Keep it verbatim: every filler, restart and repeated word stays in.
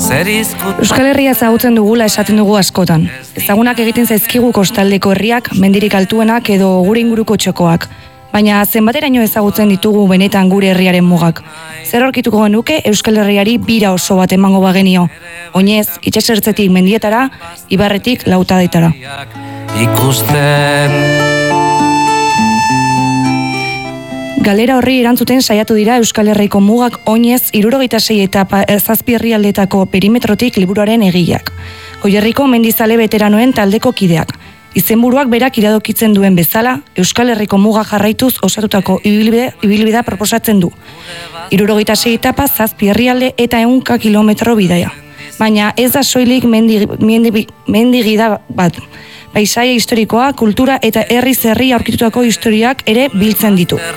Euskal Herria ezagutzen dugula esaten dugu askotan. Ezagunak egiten zaizkigu kostaldeko herriak, mendirik altuenak edo gure inguruko txokoak. Baina zenbateraino ezagutzen ditugu benetan gure herriaren mugak. Zer aurkituko genuke Euskal Herriari bira oso bat emango bagenio. Oinez, itsasertzetik mendietara, ibarretik lautadaitara. Ikusten. Galera horri erantzuten saiatu dira Euskal Herriko mugak oinez hirurogeita sei eta zazpi herrialdeetako perimetrotik liburuaren egileak. Goierriko mendizale veteranoen taldeko kideak. Izenburuak berak iradokitzen duen bezala, Euskal Herriko muga jarraituz osatutako ibilbide, ibilbidea proposatzen du. hirurogeita sei etapa zazpi herrialde eta ehunka kilometro bidaia. Baina ez da soilik mendi, mendi, mendigida bat. Paisaia historikoa, kultura eta herriz herri aurkitutako historiak ere biltzen ditu.